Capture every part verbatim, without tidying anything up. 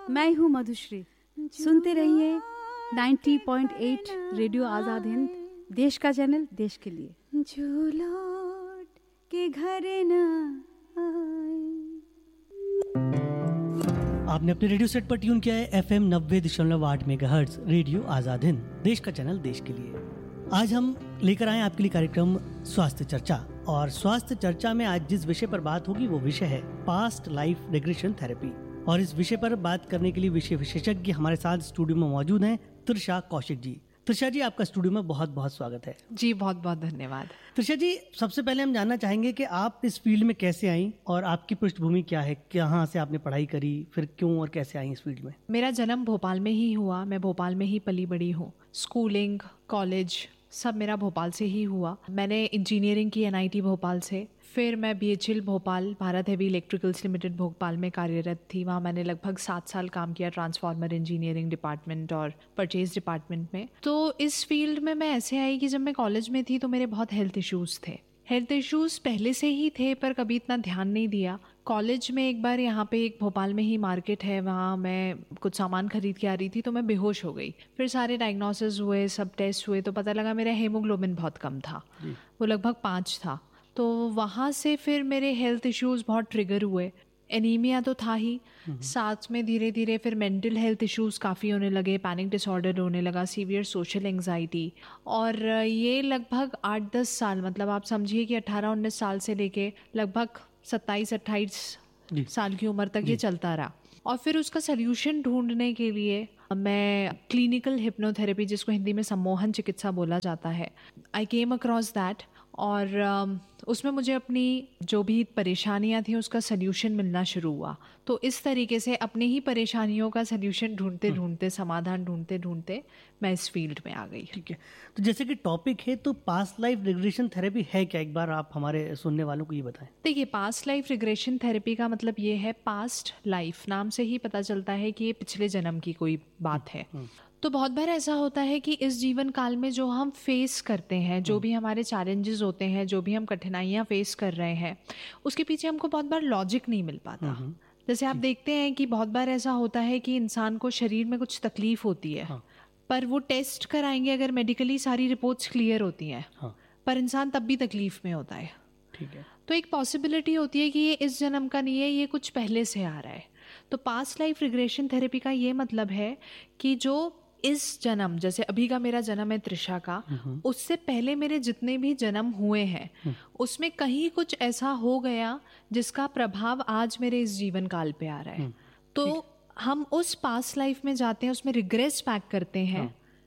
मैं हूँ मधुश्री। सुनते रहिए नब्बे पॉइंट आठ रेडियो आज़ाद हिंद, देश का चैनल, देश के लिए। जो लौट के घर न आए। आपने अपने रेडियो सेट पर ट्यून किया है एफ एम नब्बे दशमलव आठ मेगाहर्ट्ज रेडियो आज़ाद हिंद, देश का चैनल, देश के लिए। आज हम लेकर आए आपके लिए कार्यक्रम स्वास्थ्य चर्चा, और स्वास्थ्य चर्चा में आज जिस विषय पर बात होगी वो विषय है पास्ट लाइफ रिग्रेशन थेरेपी। और इस विषय पर बात करने के लिए विषय विशेषज्ञ हमारे साथ स्टूडियो में मौजूद हैं त्रिशा कौशिक जी। त्रिशा जी, आपका स्टूडियो में बहुत बहुत स्वागत है। जी, बहुत बहुत धन्यवाद। त्रिशा जी, सबसे पहले हम जानना चाहेंगे कि आप इस फील्ड में कैसे आई और आपकी पृष्ठभूमि क्या है, कहाँ से आपने पढ़ाई करी, फिर क्यों और कैसे आई इस फील्ड में? मेरा जन्म भोपाल में ही हुआ, मैं भोपाल में ही पली बड़ी हूँ। स्कूलिंग, कॉलेज सब मेरा भोपाल से ही हुआ। मैंने इंजीनियरिंग की एन आई टी भोपाल से, फिर मैं B H E L Bhopal, Bharat heavy electricals limited Bhopal में कार्यरत थी। वहाँ मैंने लगभग सात साल काम किया ट्रांसफार्मर इंजीनियरिंग डिपार्टमेंट और परचेज डिपार्टमेंट में। तो इस फील्ड में मैं ऐसे आई कि जब मैं कॉलेज में थी तो मेरे बहुत हेल्थ इश्यूज़ थे। हेल्थ इश्यूज़ पहले से ही थे पर कभी इतना ध्यान नहीं दिया। कॉलेज में एक बार यहाँ पे एक भोपाल में ही मार्केट है, वहाँ मैं कुछ सामान खरीद के आ रही थी तो मैं बेहोश हो गई। फिर सारे डायग्नोसिस हुए, सब टेस्ट हुए तो पता लगा मेरा हेमोग्लोबिन बहुत कम था, वो लगभग पाँच था। तो वहाँ से फिर मेरे हेल्थ इश्यूज़ बहुत ट्रिगर हुए। एनीमिया तो था ही, साथ में धीरे धीरे फिर मेंटल हेल्थ इश्यूज़ काफ़ी होने लगे, पैनिक डिसऑर्डर होने लगा, सीवियर सोशल एंजाइटी। और ये लगभग आठ दस साल, मतलब आप समझिए कि अठारह उन्नीस साल से लेके लगभग सत्ताईस अट्ठाईस साल की उम्र तक ये चलता रहा। और फिर उसका सल्यूशन ढूंढने के लिए मैं क्लिनिकल हिप्नोथेरेपी, जिसको हिंदी में सम्मोहन चिकित्सा बोला जाता है, आई केम अक्रॉस दैट। और uh, उसमें मुझे अपनी जो भी परेशानियां थी उसका सल्यूशन मिलना शुरू हुआ। तो इस तरीके से अपनी ही परेशानियों का सल्यूशन ढूंढते ढूंढते समाधान ढूंढते ढूंढते मैं इस फील्ड में आ गई। ठीक है, तो जैसे कि टॉपिक है, तो पास्ट लाइफ रिग्रेशन थेरेपी है क्या, एक बार आप हमारे सुनने वालों को ये बताएं। देखिए, पास्ट लाइफ रिग्रेशन थेरेपी का मतलब ये है, पास्ट लाइफ नाम से ही पता चलता है कि ये पिछले जन्म की कोई बात है। तो बहुत बार ऐसा होता है कि इस जीवन काल में जो हम फेस करते हैं, जो भी हमारे चैलेंजेस होते हैं, जो भी हम कठिनाइयाँ फेस कर रहे हैं, उसके पीछे हमको बहुत बार लॉजिक नहीं मिल पाता। जैसे आप देखते हैं कि बहुत बार ऐसा होता है कि इंसान को शरीर में कुछ तकलीफ होती है, हाँ। पर वो टेस्ट कराएंगे, अगर मेडिकली सारी रिपोर्ट्स क्लियर होती हैं, हाँ। पर इंसान तब भी तकलीफ में होता है। ठीक है। तो एक पॉसिबिलिटी होती है कि ये इस जन्म का नहीं है, ये कुछ पहले से आ रहा है। तो पास्ट लाइफ रिग्रेशन थेरेपी का ये मतलब है कि जो इस जन्म, जैसे अभी का मेरा जन्म है त्रिशा का, उससे पहले मेरे जितने भी जन्म हुए हैं उसमें कहीं कुछ ऐसा हो गया जिसका प्रभाव आज मेरे इस जीवन काल पे आ रहा है। तो हम उस पास्ट लाइफ में जाते हैं, उसमें रिग्रेस पैक करते हैं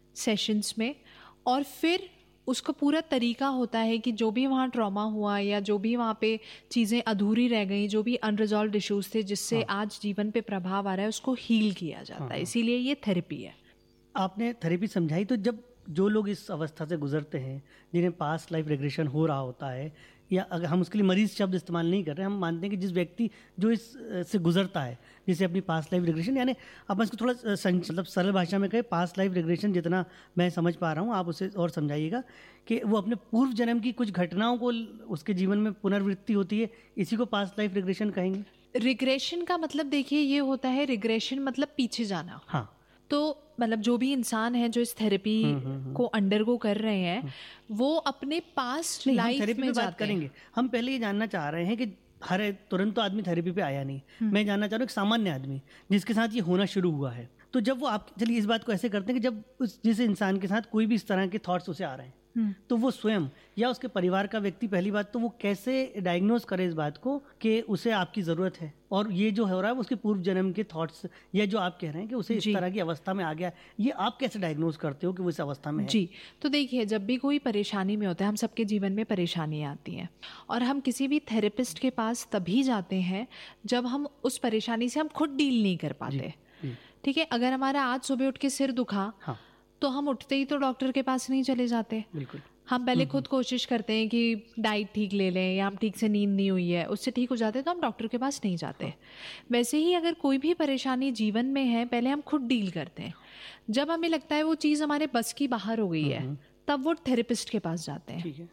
सेशंस में, और फिर उसका पूरा तरीका होता है कि जो भी वहाँ ट्रॉमा हुआ या जो भी वहाँ पे चीज़ें अधूरी रह गई, जो भी अनरिजॉल्व्ड इश्यूज थे जिससे हाँ। आज जीवन पे प्रभाव आ रहा है, उसको हील किया जाता हाँ। है। इसीलिए ये थेरेपी है। आपने थेरेपी समझाई, तो जब जो लोग इस अवस्था से गुजरते हैं, जिन्हें पास्ट लाइफ रिग्रेशन हो रहा होता है, या अगर हम उसके लिए मरीज शब्द इस्तेमाल नहीं कर रहे, हम मानते हैं कि जिस व्यक्ति जो इस से गुजरता है, जिसे अपनी पास्ट लाइफ रिग्रेशन, यानी अपन इसको थोड़ा मतलब सरल भाषा में कहें, पास्ट लाइफ रिग्रेशन जितना मैं समझ पा रहा हूँ, आप उसे और समझाइएगा, कि वो अपने पूर्व जन्म की कुछ घटनाओं को उसके जीवन में पुनर्वृत्ति होती है, इसी को पास्ट लाइफ रिग्रेशन कहेंगे। रिग्रेशन का मतलब देखिए ये होता है, रिग्रेशन मतलब पीछे जाना। हाँ। तो मतलब जो भी इंसान है जो इस थेरेपी को अंडरगो कर रहे हैं, वो अपने पास्ट लाइफ में बात करेंगे। हम पहले ये जानना चाह रहे हैं कि हर तुरंत तो आदमी थेरेपी पे आया नहीं, मैं जानना चाह रहा हूँ एक सामान्य आदमी जिसके साथ ये होना शुरू हुआ है, तो जब वो आप चलिए इस बात को ऐसे करते हैं कि जब उस जिस इंसान के साथ कोई भी इस तरह के थॉट्स उसे आ रहे हैं, तो वो स्वयं या उसके परिवार का व्यक्ति, पहली बात तो वो कैसे डायग्नोज करे इस बात को कि उसे आपकी ज़रूरत है, और ये जो हो रहा है उसके पूर्व जन्म के थॉट्स, या जो आप कह रहे हैं कि उसे इस तरह की अवस्था में आ गया, ये आप कैसे डायग्नोज करते हो कि वो इस अवस्था में है? जी, तो देखिए, जब भी कोई परेशानी में होता है, हम सबके जीवन में परेशानियाँ आती हैं, और हम किसी भी थेरेपिस्ट के पास तभी जाते हैं जब हम उस परेशानी से हम खुद डील नहीं कर पाते। ठीक है, अगर हमारा आज सुबह उठ के सिर दुखा, हाँ। तो हम उठते ही तो डॉक्टर के पास नहीं चले जाते। बिल्कुल। हम पहले खुद कोशिश करते हैं कि डाइट ठीक ले लें, या हम ठीक से नींद नहीं हुई है, उससे ठीक हो जाते हैं तो हम डॉक्टर के पास नहीं जाते। हाँ। वैसे ही अगर कोई भी परेशानी जीवन में है, पहले हम खुद डील करते हैं। जब हमें लगता है वो चीज़ हमारे बस की बाहर हो गई है, तब वो थेरेपिस्ट के पास जाते हैं।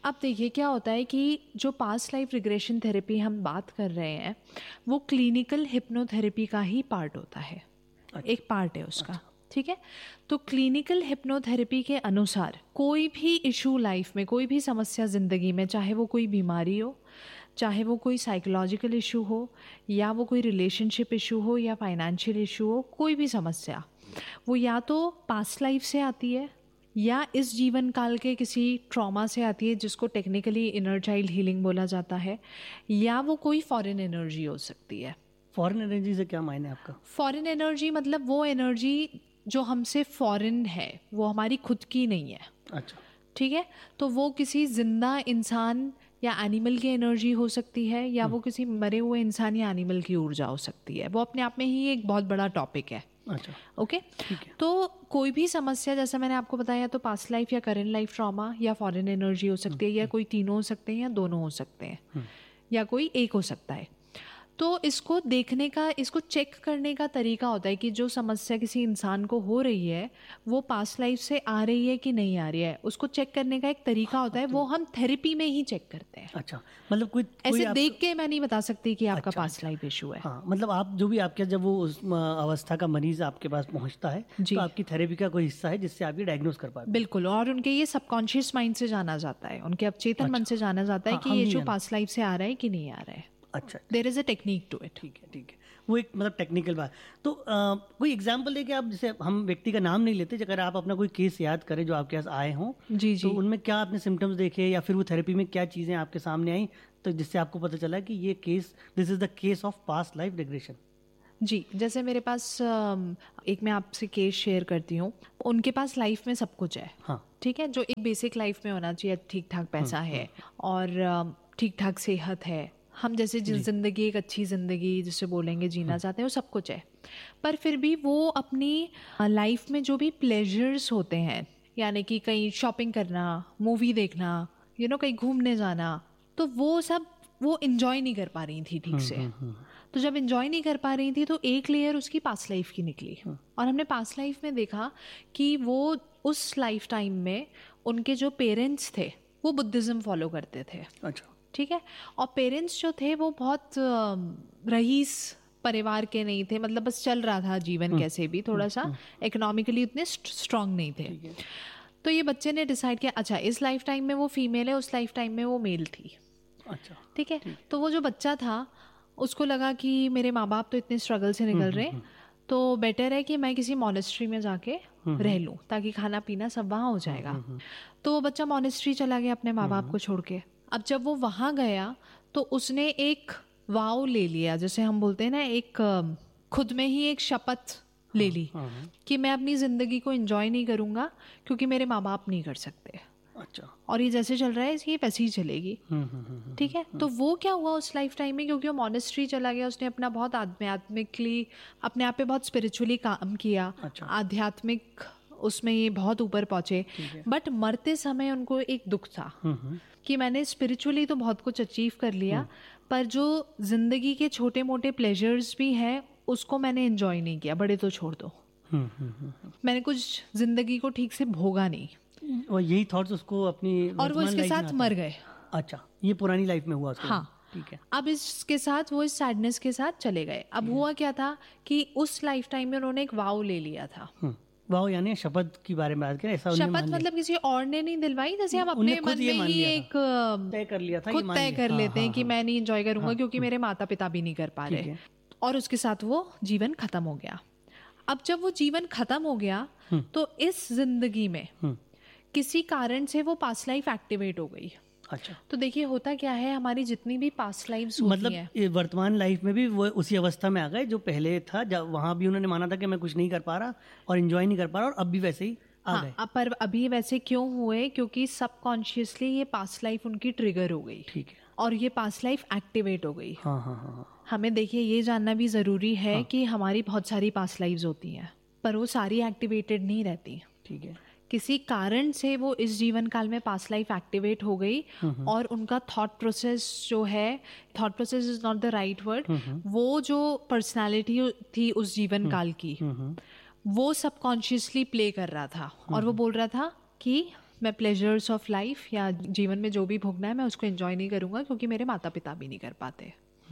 अब देखिए क्या होता है कि जो पास्ट लाइफ रिग्रेशन थेरेपी हम बात कर रहे हैं वो क्लिनिकल हिप्नोथेरेपी का ही पार्ट होता है। अच्छा। एक पार्ट है उसका। अच्छा। ठीक है, तो क्लिनिकल हिप्नोथेरेपी के अनुसार कोई भी इशू लाइफ में, कोई भी समस्या ज़िंदगी में, चाहे वो कोई बीमारी हो, चाहे वो कोई साइकोलॉजिकल इशू हो, या वो कोई रिलेशनशिप इशू हो, या फाइनेंशियल इशू हो, कोई भी समस्या, वो या तो पास्ट लाइफ से आती है या इस जीवन काल के किसी ट्रॉमा से आती है जिसको टेक्निकली इनर चाइल्ड हीलिंग बोला जाता है, या वो कोई फॉरेन एनर्जी हो सकती है। फॉरेन एनर्जी से क्या मायने आपका? फॉरेन एनर्जी मतलब वो एनर्जी जो हमसे फॉरेन है, वो हमारी खुद की नहीं है। अच्छा। ठीक है, तो वो किसी जिंदा इंसान या एनिमल की एनर्जी हो सकती है, या वो किसी मरे हुए इंसान या एनिमल की ऊर्जा हो सकती है। वो अपने आप में ही एक बहुत बड़ा टॉपिक है। अच्छा। ओके, तो कोई भी समस्या, जैसा मैंने आपको बताया, तो पास्ट लाइफ या करंट लाइफ ट्रॉमा या फॉरेन एनर्जी हो सकती है, या कोई तीनों हो सकते हैं, या दोनों हो सकते हैं, या कोई एक हो सकता है। तो इसको देखने का, इसको चेक करने का तरीका होता है कि जो समस्या किसी इंसान को हो रही है वो पास्ट लाइफ से आ रही है कि नहीं आ रही है, उसको चेक करने का एक तरीका होता है, वो हम थेरेपी में ही चेक करते हैं। अच्छा, मतलब कोई ऐसे कोई देख के मैं नहीं बता सकती कि आपका अच्छा, पास्ट लाइफ इशू है। हाँ, मतलब आप जो भी आपके, जब वो उस अवस्था का मरीज आपके पास पहुंचता है तो आपकी थेरेपी का कोई हिस्सा है जिससे आप ये डायग्नोज कर पाते हैं। बिल्कुल, और उनके ये सबकॉन्शियस माइंड से जाना जाता है, उनके अवचेतन मन से जाना जाता है कि ये जो पास्ट लाइफ से आ रहा है कि नहीं आ रहा है। अच्छा, there is a technique to it. ठीक है, ठीक है, वो एक मतलब टेक्निकल बात। तो आ, कोई एग्जांपल दे कि आप, जैसे हम व्यक्ति का नाम नहीं लेते, अगर आप अपना कोई केस याद करें जो आपके पास आए हों, जी जी, तो उनमें क्या आपने सिम्टम्स देखे, या फिर वो थेरेपी में क्या चीज़ें आपके सामने आई, तो जिससे आपको पता चला कि ये case, this is the case of past life regression. जी, जैसे मेरे पास एक, मैं आपसे केस शेयर करती हूँ। उनके पास लाइफ में सब कुछ है। हाँ, ठीक है, जो एक बेसिक लाइफ में होना चाहिए, ठीक ठाक पैसा है और ठीक ठाक सेहत है, हम जैसे जिस जिंदगी, एक अच्छी ज़िंदगी जिसे बोलेंगे जीना चाहते हैं, वो सब कुछ है। पर फिर भी वो अपनी लाइफ में जो भी प्लेजर्स होते हैं, यानी कि कहीं शॉपिंग करना, मूवी देखना, यू नो कहीं घूमने जाना, तो वो सब वो इन्जॉय नहीं कर पा रही थी ठीक से। तो जब इन्जॉय नहीं कर पा रही थी तो एक लेयर उसकी पास्ट लाइफ की निकली, और हमने पास्ट लाइफ में देखा कि वो उस लाइफ टाइम में उनके जो पेरेंट्स थे वो बुद्धिज़्म फॉलो करते थे। अच्छा, ठीक है, और पेरेंट्स जो थे वो बहुत रईस परिवार के नहीं थे, मतलब बस चल रहा था जीवन कैसे भी, थोड़ा सा इकोनॉमिकली उतने स्ट्रांग नहीं थे। तो ये बच्चे ने डिसाइड किया, अच्छा इस लाइफ टाइम में वो फीमेल है, उस लाइफ टाइम में वो मेल थी। अच्छा, ठीक है, तो वो जो बच्चा था उसको लगा कि मेरे माँ बाप तो इतने स्ट्रगल से निकल रहे हैं, तो बेटर है कि मैं किसी मॉनेस्ट्री में जाके रह लूँ, ताकि खाना पीना सब वहाँ हो जाएगा। तो वो बच्चा मॉनेस्ट्री चला गया अपने माँ बाप को छोड़ के। अब जब वो वहाँ गया तो उसने एक वाव ले लिया, जैसे हम बोलते हैं ना, एक खुद में ही एक शपथ ले ली कि मैं अपनी ज़िंदगी को एंजॉय नहीं करूँगा क्योंकि मेरे माँ बाप नहीं कर सकते। अच्छा, और ये जैसे चल रहा है ये वैसे ही चलेगी। ठीक है, तो वो क्या हुआ उस लाइफ टाइम में, क्योंकि वो मॉनेस्ट्री चला गया, उसने अपना बहुत आध्यात्मिकली, अपने आप पे बहुत स्पिरिचुअली काम किया। अच्छा, आध्यात्मिक उसमें ये बहुत ऊपर पहुंचे, बट मरते समय उनको एक दुख था कि मैंने स्पिरिचुअली तो बहुत कुछ अचीव कर लिया, पर जो जिंदगी के छोटे मोटे प्लेजर्स भी हैं उसको मैंने एंजॉय नहीं किया, बड़े तो छोड़ दो, मैंने कुछ जिंदगी को ठीक से भोगा नहीं। और यही थॉट्स उसको अपनी, और वो इसके साथ मर गए। अच्छा, ये पुरानी लाइफ में हुआ उसको। हाँ, ठीक है। अब इसके साथ वो इस सैडनेस के साथ चले गए। अब हुआ क्या था कि उस लाइफ टाइम में उन्होंने एक वाव ले लिया था। वाव यानी शपथ के बारे में बात करें, ऐसा शपथ मतलब किसी और ने नहीं दिलवाई, जैसे हम अपने मन में ही एक तय कर लिया था, खुद तय कर लेते हैं कि मैं नहीं एंजॉय करूंगा क्योंकि मेरे माता पिता भी नहीं कर पा रहे, और उसके साथ वो जीवन खत्म हो गया। अब जब वो जीवन खत्म हो गया तो इस जिंदगी में किसी कारण से वो पास्ट लाइफ एक्टिवेट हो गई। अच्छा, तो देखिए होता क्या है, हमारी जितनी भी पास्ट लाइफ्स होती मतलब हैं, वर्तमान लाइफ में भी वो उसी अवस्था में आ गए जो पहले था, जब वहाँ भी उन्होंने माना था कि मैं कुछ नहीं कर पा रहा और एंजॉय नहीं कर पा रहा, और अब भी वैसे ही आ गए। हाँ, पर अभी वैसे क्यों हुए, क्योंकि सबकॉन्शियसली ये पास्ट लाइफ उनकी ट्रिगर हो गई। ठीक है, और ये पास्ट लाइफ एक्टिवेट हो गई। हाँ हाँ हाँ, हमें देखिए ये जानना भी ज़रूरी है कि हमारी बहुत सारी पास्ट लाइफ्स होती हैं, पर वो सारी एक्टिवेटेड नहीं रहती। ठीक है, किसी कारण से वो इस जीवन काल में पास्ट लाइफ एक्टिवेट हो गई, और उनका थॉट प्रोसेस जो है, thought process is not the right word, वो जो पर्सनालिटी थी उस जीवन काल की, वो सबकॉन्शियसली प्ले कर रहा था, और वो बोल रहा था कि मैं प्लेजर्स ऑफ लाइफ या जीवन में जो भी भोगना है मैं उसको एंजॉय नहीं करूँगा क्योंकि मेरे माता पिता भी नहीं कर पाते।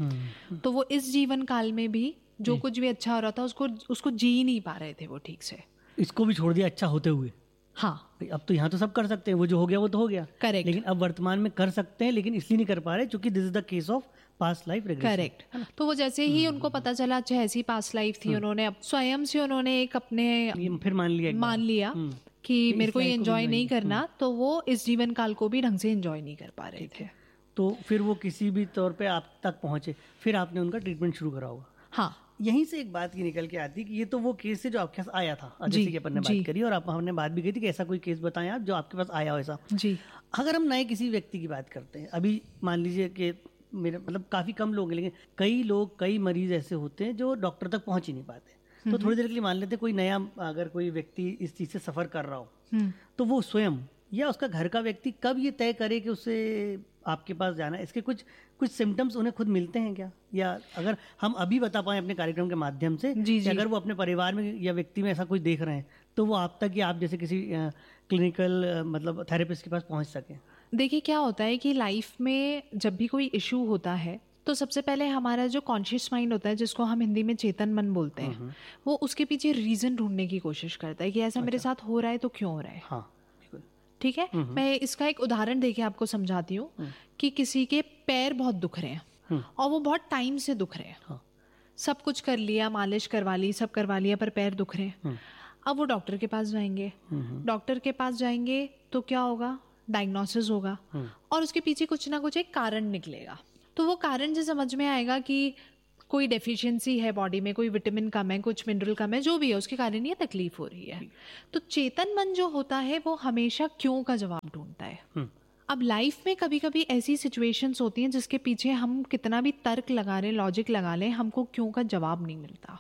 तो वो इस जीवन काल में भी जो कुछ भी अच्छा हो रहा था उसको उसको जी नहीं पा रहे थे वो ठीक से। इसको भी छोड़ दिया अच्छा होते हुए। हाँ, अब तो यहाँ तो सब कर सकते हैं, वो जो हो गया वो तो हो गया, करेक्ट। लेकिन अब वर्तमान में कर सकते हैं, लेकिन इसलिए नहीं कर पा रहे क्योंकि this is the case of past life regression. Correct. तो वो जैसे ही उनको पता चला अच्छा ऐसी पास्ट लाइफ थी, उन्होंने अब स्वयं से उन्होंने एक अपने फिर मान लिया मान लिया कि मेरे को ये एंजॉय नहीं करना, तो वो इस जीवन काल को भी ढंग से एंजॉय नहीं कर पा रहे थे। तो फिर वो किसी भी तौर पे आप तक पहुंचे, फिर आपने उनका ट्रीटमेंट शुरू करा होगा। हाँ, यहीं से एक बात की निकल के आती कि ये तो वो केस है जो आपके पास आया था, जैसे कि अपन ने बात करी और आप हमने बात भी की थी कि ऐसा कोई केस बताएं आप जो आपके पास आया हो ऐसा। जी। अगर हम नए किसी व्यक्ति की बात करते हैं, अभी मान लीजिए कि मेरे मतलब काफ़ी कम लोग हैं, लेकिन कई लोग कई मरीज ऐसे होते हैं जो डॉक्टर तक पहुंच ही नहीं पाते। तो थोड़ी देर के लिए मान लेते हैं कोई नया अगर कोई व्यक्ति इस चीज़ से सफ़र कर रहा हो, तो वो स्वयं या उसका घर का व्यक्ति कब ये तय करे कि उसे आपके पास जाना है? इसके कुछ कुछ सिम्टम्स उन्हें खुद मिलते हैं क्या? या अगर हम अभी बता पाएं अपने कार्यक्रम के माध्यम से जी, कि जी. अगर वो अपने परिवार में या व्यक्ति में ऐसा कुछ देख रहे हैं तो वो आप तक या आप जैसे किसी क्लिनिकल मतलब थेरेपिस्ट के पास पहुंच सकें। देखिए क्या होता है कि लाइफ में जब भी कोई इशू होता है तो सबसे पहले हमारा जो कॉन्शियस माइंड होता है, जिसको हम हिंदी में चेतन मन बोलते हैं, वो उसके पीछे रीज़न ढूंढने की कोशिश करता है कि ऐसा मेरे साथ हो रहा है तो क्यों हो रहा है। हाँ, ठीक है, मैं इसका एक उदाहरण देके आपको समझाती हूँ कि किसी के पैर बहुत दुख रहे हैं और वो बहुत टाइम से दुख रहे हैं। हाँ। सब कुछ कर लिया, मालिश करवा ली, सब करवा लिया, पर पैर दुख रहे हैं। अब वो डॉक्टर के पास जाएंगे, डॉक्टर के पास जाएंगे तो क्या होगा, डायग्नोसिस होगा और उसके पीछे कुछ ना कुछ एक कारण निकलेगा। तो वो कारण जो समझ में आएगा कि कोई डेफिशिएंसी है बॉडी में, कोई विटामिन कम है, कुछ मिनरल कम है, जो भी है उसके कारण ये तकलीफ हो रही है। तो चेतन मन जो होता है वो हमेशा क्यों का जवाब ढूंढता है। अब लाइफ में कभी कभी ऐसी सिचुएशंस होती हैं जिसके पीछे हम कितना भी तर्क लगा लें, लॉजिक लगा लें, हमको क्यों का जवाब नहीं मिलता।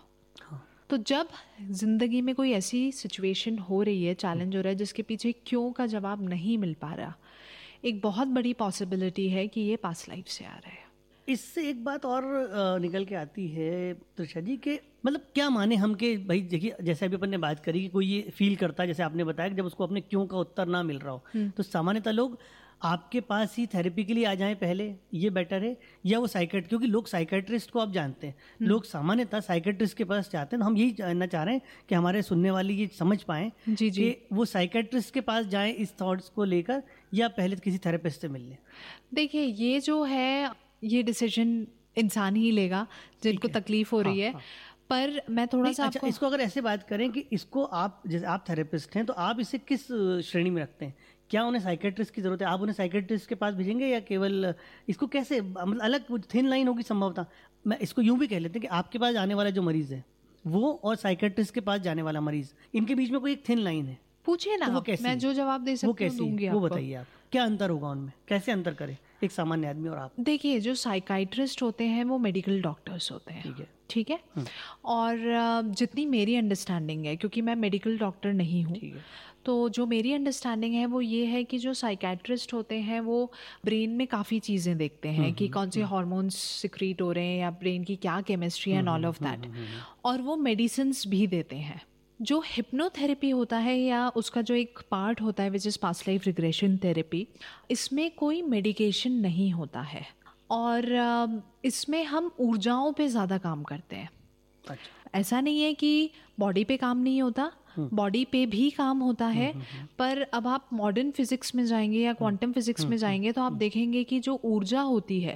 तो जब जिंदगी में कोई ऐसी सिचुएशन हो रही है, चैलेंज हो रहा है जिसके पीछे क्यों का जवाब नहीं मिल पा रहा, एक बहुत बड़ी पॉसिबिलिटी है कि ये पास्ट लाइफ से आ रहा है। इससे एक बात और निकल के आती है त्रिशा जी के मतलब क्या माने हम के भाई देखिए, जैसे अभी अपन ने बात करी कि कोई ये फील करता है, जैसे आपने बताया कि जब उसको अपने क्यों का उत्तर ना मिल रहा हो, तो सामान्यतः लोग आपके पास ही थेरेपी के लिए आ जाएं पहले, ये बेटर है, या वो साइकेट क्योंकि लोग साइकेट्रिस्ट को आप जानते हैं, लोग सामान्यतः साइकेट्रिस्ट के पास जाते हैं। तो हम यही जानना चाह रहे हैं कि हमारे सुनने वाली ये समझ पाएं जी जी कि वो साइकेट्रिस्ट के पास जाएं इस थॉट्स को लेकर या पहले किसी थेरेपिस्ट से मिल लें। देखिए ये जो है ये डिसीजन इंसान ही लेगा जिनको तकलीफ हो रही है। हाँ, हाँ. पर मैं थोड़ा सा अच्छा, आपको इसको अगर ऐसे बात करें कि इसको आप जैसे आप थेरेपिस्ट हैं तो आप इसे किस श्रेणी में रखते हैं? क्या उन्हें साइकेट्रिस्ट की जरूरत है, आप उन्हें साइकेट्रिस्ट के पास भेजेंगे या केवल इसको कैसे मतलब अलग थिन लाइन होगी संभवतः? मैं इसको यूं भी कह लेते हैं कि आपके पास आने वाला जो मरीज है वो और साइकेट्रिस्ट के पास जाने वाला मरीज, इनके बीच में कोई एक थिन लाइन है। पूछिए ना, तो वो कैसे, मैं जो जवाब दे सकती हूँ दूंगी वो बताइए आप, क्या अंतर होगा उनमें, कैसे अंतर करें एक सामान्य आदमी और आप? देखिए जो साइकाइट्रिस्ट होते हैं वो मेडिकल डॉक्टर्स होते हैं, ठीक है ठीक है और जितनी मेरी अंडरस्टैंडिंग है, क्योंकि मैं मेडिकल डॉक्टर नहीं हूँ, तो जो मेरी अंडरस्टैंडिंग है वो ये है कि जो साइकाइट्रिस्ट होते हैं वो ब्रेन में काफ़ी चीज़ें देखते हैं कि कौन से हार्मोन्स सिक्रीट हो रहे हैं या ब्रेन की क्या chemistry and all of that, और वो मेडिसिन्स भी देते हैं। जो हिप्नोथेरेपी होता है या उसका जो एक पार्ट होता है which is past life regression therapy, इसमें कोई मेडिकेशन नहीं होता है और इसमें हम ऊर्जाओं पे ज़्यादा काम करते हैं। अच्छा। ऐसा नहीं है कि बॉडी पे काम नहीं होता, बॉडी पे भी काम होता है, पर अब आप मॉडर्न फिजिक्स में जाएंगे या क्वांटम फिजिक्स में जाएंगे तो आप देखेंगे कि जो ऊर्जा होती है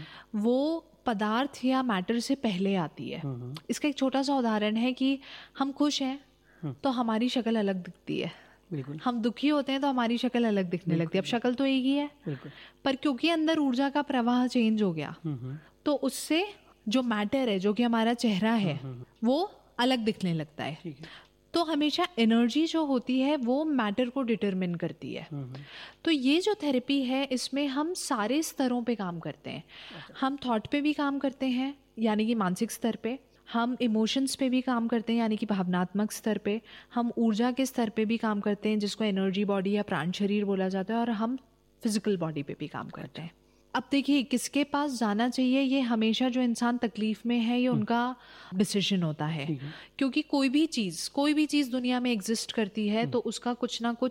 वो पदार्थ या मैटर से पहले आती है। इसका एक छोटा सा उदाहरण है कि हम खुश हैं तो हमारी शक्ल अलग दिखती है, हम दुखी होते हैं तो हमारी शक्ल अलग दिखने लगती है। अब शक्ल तो एक ही है, पर क्योंकि अंदर ऊर्जा का प्रवाह चेंज हो गया तो उससे जो मैटर है, जो कि हमारा चेहरा है, वो अलग दिखने लगता है। तो हमेशा एनर्जी जो होती है वो मैटर को डिटरमिन करती है। तो ये जो थेरेपी है इसमें हम सारे स्तरों पे काम करते हैं। हम थॉट पे भी काम करते हैं यानी कि मानसिक स्तर पे, हम इमोशंस पे भी काम करते हैं यानी कि भावनात्मक स्तर पे, हम ऊर्जा के स्तर पे भी काम करते हैं जिसको एनर्जी बॉडी या प्राण शरीर बोला जाता है, और हम फिजिकल बॉडी पे भी काम करते हैं। अब देखिए किसके पास जाना चाहिए, ये हमेशा जो इंसान तकलीफ में है ये उनका डिसीजन होता है, क्योंकि कोई भी चीज़ कोई भी चीज़ दुनिया में एग्जिस्ट करती है तो उसका कुछ ना कुछ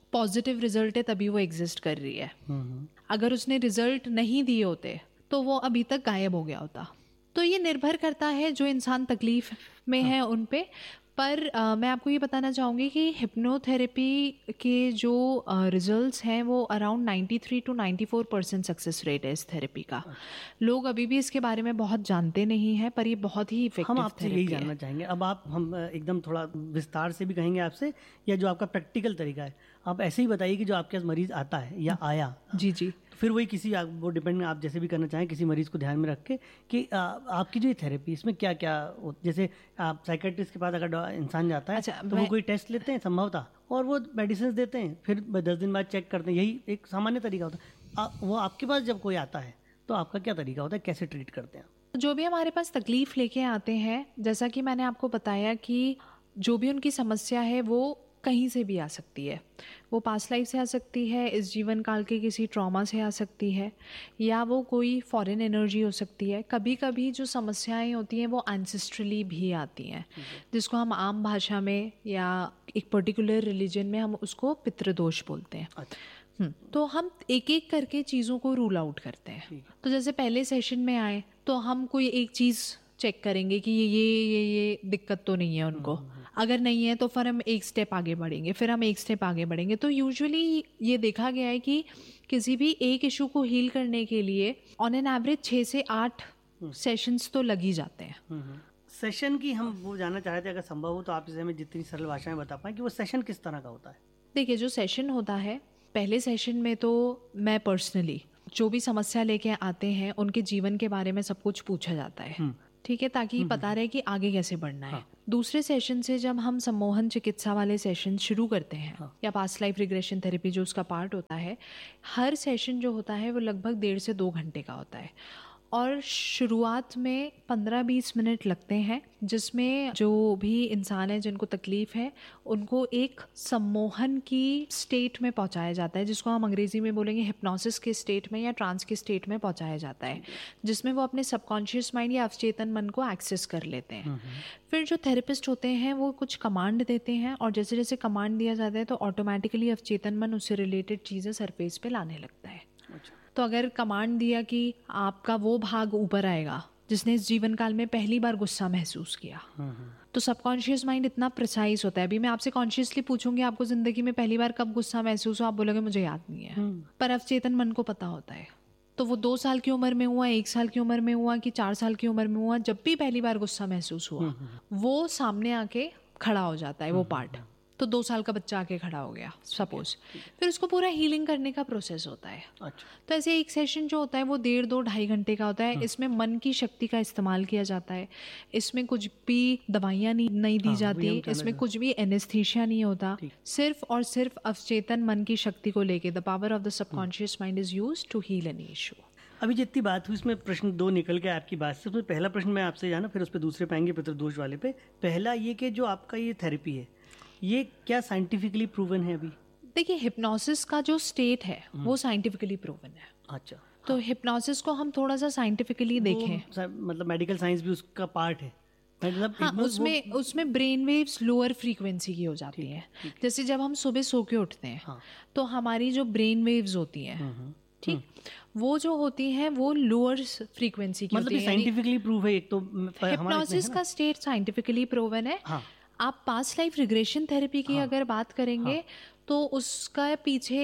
पॉजिटिव रिजल्ट है तभी वो एग्जिस्ट कर रही है। अगर उसने रिजल्ट नहीं दिए होते तो वो अभी तक गायब हो गया होता। तो ये निर्भर करता है जो इंसान तकलीफ में है उन पे। पर uh, मैं आपको ये बताना चाहूँगी कि हिप्नोथेरेपी के जो रिजल्ट्स uh, हैं वो around ninety three to ninety four percent success rate है इस थेरेपी का। लोग अभी भी इसके बारे में बहुत जानते नहीं हैं, पर ये बहुत ही इफेक्टिव हम आपसे यही जानना चाहेंगे। अब आप हम एकदम थोड़ा विस्तार से भी कहेंगे आपसे, या जो आपका प्रैक्टिकल तरीका है आप ऐसे ही बताइए कि जो आपके पास मरीज आता है या आया, जी जी, फिर वही किसी वो डिपेंड आप जैसे भी करना चाहें किसी मरीज को ध्यान में रख के कि आ, आपकी जो ये थेरेपी इसमें क्या क्या, जैसे आप साइकेट्रिस्ट के पास अगर इंसान जाता है अच्छा, तो वो कोई टेस्ट लेते हैं संभवतः और वो मेडिसिन देते हैं, फिर दस दिन बाद चेक करते हैं, यही एक सामान्य तरीका होता है। आ, वो आपके पास जब कोई आता है तो आपका क्या तरीका होता है, कैसे ट्रीट करते हैं? जो भी हमारे पास तकलीफ लेके आते हैं, जैसा कि मैंने आपको बताया कि जो भी उनकी समस्या है वो कहीं से भी आ सकती है। वो पास्ट लाइफ से आ सकती है, इस जीवन काल के किसी ट्रॉमा से आ सकती है, या वो कोई फॉरेन एनर्जी हो सकती है। कभी कभी जो समस्याएं होती हैं वो एंसेस्ट्रली भी आती हैं, जिसको हम आम भाषा में या एक पर्टिकुलर रिलीजन में हम उसको पितृदोष बोलते हैं। अच्छा। तो हम एक एक करके चीज़ों को रूल आउट करते हैं। तो जैसे पहले सेशन में आए तो हम कोई एक चीज़ चेक करेंगे कि ये ये ये ये दिक्कत तो नहीं है उनको। अगर नहीं है तो फिर हम एक स्टेप आगे बढ़ेंगे, फिर हम एक स्टेप आगे बढ़ेंगे। तो यूजुअली ये देखा गया है कि किसी भी एक इशू को हील करने के लिए ऑन एन एवरेज छः से आठ सेशंस तो लग ही जाते हैं। सेशन की हम वो जानना चाह रहे थे, अगर संभव हो तो आप इसे हमें जितनी सरल भाषा में बता पाएं कि वो सेशन किस तरह का होता है। देखिए, जो सेशन होता है, पहले सेशन में तो मैं पर्सनली जो भी समस्या लेके आते हैं उनके जीवन के बारे में सब कुछ पूछा जाता है, ठीक है, ताकि पता रहे कि आगे कैसे बढ़ना है। हाँ। दूसरे सेशन से जब हम सम्मोहन चिकित्सा वाले सेशन शुरू करते हैं, हाँ, या पास्ट लाइफ रिग्रेशन थेरेपी जो उसका पार्ट होता है, हर सेशन जो होता है वो लगभग डेढ़ से दो घंटे का होता है। और शुरुआत में पंद्रह बीस मिनट लगते हैं, जिसमें जो भी इंसान है जिनको तकलीफ़ है उनको एक सम्मोहन की स्टेट में पहुंचाया जाता है, जिसको हम अंग्रेज़ी में बोलेंगे हिप्नोसिस के स्टेट में या ट्रांस के स्टेट में पहुंचाया जाता है, जिसमें वो अपने सबकॉन्शियस माइंड या अवचेतन मन को एक्सेस कर लेते हैं। फिर जो थेरेपिस्ट होते हैं वो कुछ कमांड देते हैं, और जैसे जैसे कमांड दिया जाता है तो ऑटोमेटिकली अवचेतन मन उससे रिलेटेड चीज़ें सरफेस पे लाने लगता है। तो अगर कमांड दिया कि आपका वो भाग ऊपर आएगा जिसने इस जीवन काल में पहली बार गुस्सा महसूस किया, तो सबकॉन्शियस माइंड इतना प्रिसाइज होता है। अभी मैं आपसे कॉन्शियसली पूछूंगी आपको जिंदगी में पहली बार कब गुस्सा महसूस हो, आप बोलोगे मुझे याद नहीं है, पर अवचेतन मन को पता होता है। तो वो दो साल की उम्र में हुआ, एक साल की उम्र में हुआ कि चार साल की उम्र में हुआ, जब भी पहली बार गुस्सा महसूस हुआ वो सामने आके खड़ा हो जाता है वो पार्ट। तो दो साल का बच्चा आके खड़ा हो गया सपोज, फिर उसको पूरा हीलिंग करने का प्रोसेस होता है। अच्छा। तो ऐसे एक सेशन जो होता है वो डेढ़ दो ढाई घंटे का होता है। इसमें मन की शक्ति का इस्तेमाल किया जाता है, इसमें कुछ भी दवाइयाँ नहीं, नहीं दी हाँ, जाती, इसमें कुछ भी एनेस्थीसिया नहीं होता, सिर्फ और सिर्फ अवचेतन मन की शक्ति को लेके the power of the subconscious mind is used to heal any issue. अभी जितनी बात हुई उसमें प्रश्न दो निकल के आपकी बात से, तो पहला प्रश्न मैं आपसे जाना, फिर उस पर दूसरे पाएंगे पितृदोष वाले पे। पहला ये कि जो आपका ये थेरेपी है ये क्या साइंटिफिकली प्रूवन है? अभी देखिए, हिप्नोसिस का जो स्टेट है वो साइंटिफिकली प्रूवन है। अच्छा। तो हाँ। हिप्नोसिस को हम थोड़ा सा साइंटिफिकली देखें, मतलब मेडिकल साइंस भी उसका पार्ट है, मतलब हाँ, उसमें उसमें ब्रेन वेव्स लोअर फ्रीक्वेंसी की हो जाती हैं। जैसे जब हम सुबह सो के उठते हैं हाँ। तो हमारी जो ब्रेन वेव्स होती हैं, ठीक, वो जो होती हैं वो लोअर फ्रीक्वेंसी की मतलब होती है। साइंटिफिकली प्रूव है एक तो हिप्नोसिस का स्टेट साइंटिफिकली प्रूवन है। हाँ। आप पास्ट लाइफ रिग्रेशन थेरेपी की हाँ, अगर बात करेंगे हाँ, तो उसका पीछे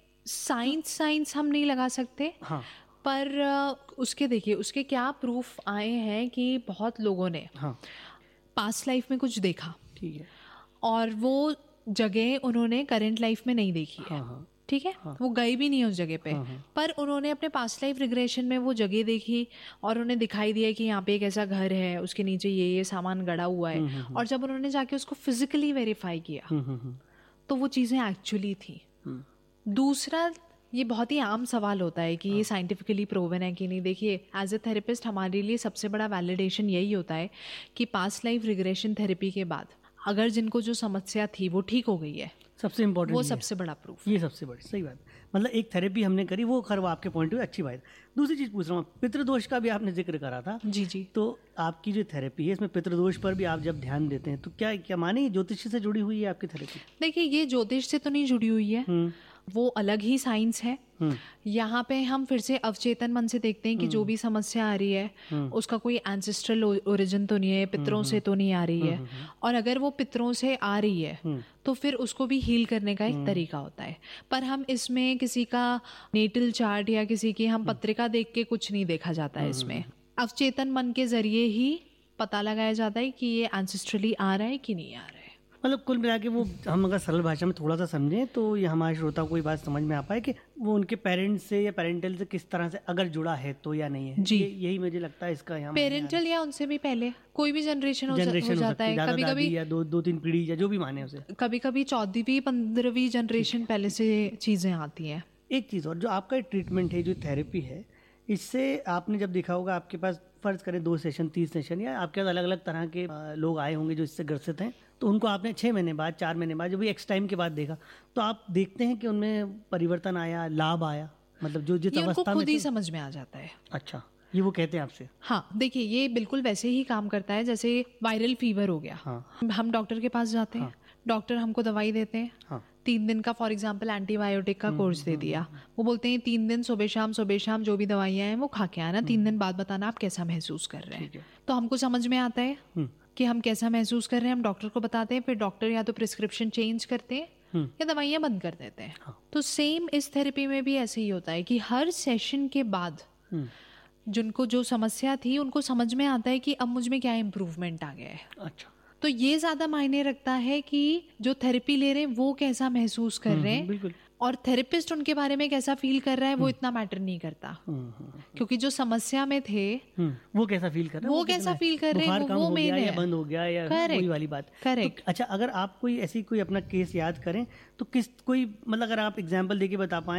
साइंस साइंस हम नहीं लगा सकते हाँ, पर उसके देखिए उसके क्या प्रूफ आए हैं कि बहुत लोगों ने हाँ, पास्ट लाइफ में कुछ देखा, ठीक है, और वो जगह उन्होंने करंट लाइफ में नहीं देखी है, हाँ, ठीक है, हाँ, वो गए भी नहीं उस जगह पे, हाँ, पर उन्होंने अपने पास्ट लाइफ रिग्रेशन में वो जगह देखी और उन्हें दिखाई दिया कि यहाँ पे एक ऐसा घर है, उसके नीचे ये ये सामान गड़ा हुआ है, और जब उन्होंने जाके उसको फिजिकली वेरीफाई किया तो वो चीज़ें एक्चुअली थी। दूसरा, ये बहुत ही आम सवाल होता है कि ये साइंटिफिकली प्रूवन है कि नहीं। देखिए, एज ए थेरेपिस्ट हमारे लिए सबसे बड़ा वैलिडेशन यही होता है कि पास्ट लाइफ रिग्रेशन थेरेपी के बाद अगर जिनको जो समस्या थी वो ठीक हो गई है, सबसे इम्पोर्टेंट वो सबसे बड़ा प्रूफ, ये सबसे बड़ी सही बात। मतलब एक थेरेपी हमने करी, वो खैर वो आपके पॉइंट ऑफ व्यू अच्छी बात है। दूसरी चीज़ पूछ रहा हूँ, पितृदोष का भी आपने जिक्र करा था। जी जी। तो आपकी जो थेरेपी है इसमें पितृदोष पर भी आप जब ध्यान देते हैं तो क्या क्या माने ज्योतिष से जुड़ी हुई है आपकी थेरेपी? देखिए, ये ज्योतिष से तो नहीं जुड़ी हुई है, वो अलग ही साइंस है। यहाँ पे हम फिर से अवचेतन मन से देखते हैं कि जो भी समस्या आ रही है उसका कोई एंसेस्ट्रल ओरिजिन तो नहीं है, पितरों से तो नहीं आ रही है। और अगर वो पितरों से आ रही है तो फिर उसको भी हील करने का एक तरीका होता है। पर हम इसमें किसी का नेटल चार्ट या किसी की हम पत्रिका देख के कुछ नहीं देखा जाता है। इसमें अवचेतन मन के जरिए ही पता लगाया जाता है कि ये एंसेस्ट्रली आ रहा है कि नहीं आ रहा है। मतलब कुल मिला के वो हम अगर सरल भाषा में थोड़ा सा समझें तो ये हमारे श्रोता को ये बात समझ में आ पाए कि वो उनके पेरेंट्स से या पेरेंटल से किस तरह से अगर जुड़ा है तो या नहीं है। जी, ये, यही मुझे लगता है इसका यहाँ पेरेंटल या उनसे भी पहले कोई भी जनरेशन हो, जनरेशन हो जाता है। कभी कभी या दो दो तीन पीढ़ी या जो भी माने उसे, कभी कभी चौदहवीं पंद्रहवीं जनरेशन पहले से चीज़ें आती हैं। एक चीज़ और, जो आपका ट्रीटमेंट है, जो थेरेपी है, इससे आपने जब देखा होगा आपके पास फ़र्ज़ करें दो सेशन तीस सेशन या आपके पास अलग अलग तरह के लोग आए होंगे जो इससे ग्रसित हैं, तो उनको आपने छः महीने बाद, चार महीने बाद, जो भी एक्स टाइम के बाद देखा, तो आप देखते हैं कि उनमें परिवर्तन आया, लाभ आया, मतलब जो जिस अवस्था में खुद ही समझ में आ जाता है। अच्छा, ये वो कहते हैं आपसे? हाँ, देखिए ये बिल्कुल वैसे ही काम करता है जैसे वायरल फीवर हो गया। हाँ। हम डॉक्टर के पास जाते हैं, डॉक्टर हमको दवाई देते हैं। हाँ। तीन दिन का फॉर एग्जांपल एंटीबायोटिक का कोर्स दे दिया, वो बोलते हैं तीन दिन सुबह शाम सुबह शाम जो भी दवाइयाँ हैं वो खा के आना, तीन दिन बाद बताना आप कैसा महसूस कर रहे हैं। तो हमको समझ में आता है कि हम कैसा महसूस कर रहे हैं, हम डॉक्टर को बताते हैं, फिर डॉक्टर या तो प्रिस्क्रिप्शन चेंज करते हैं या दवाइयाँ बंद कर देते हैं। हाँ। तो सेम इस थेरेपी में भी ऐसे ही होता है कि हर सेशन के बाद जिनको जो समस्या थी उनको समझ में आता है कि अब मुझ में क्या इम्प्रूवमेंट आ गया है। अच्छा, तो ये ज्यादा मायने रखता है कि जो थेरेपी ले रहे हैं वो कैसा महसूस कर रहे हैं, बिल्कुल, और थेरेपिस्ट उनके बारे में कैसा फील कर रहा है वो इतना मैटर नहीं करता। क्योंकि जो समस्या में थे वो कैसा फील कर रहे हैं, वो कैसा फील कर रहे हैं, वो मेन है, बंद हो गया या वही वाली बात। करेक्ट। अच्छा, अगर आप कोई ऐसी कोई अपना केस याद करें तो किस कोई मतलब अगर आप एग्जांपल देके बता पाएं